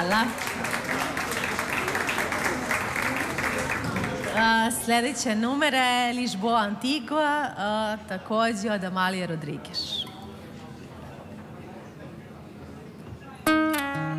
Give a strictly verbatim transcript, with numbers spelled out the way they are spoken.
Hvala. Sledeća numera je Lisboa Antigua, takođe od Amalije Rodriguez.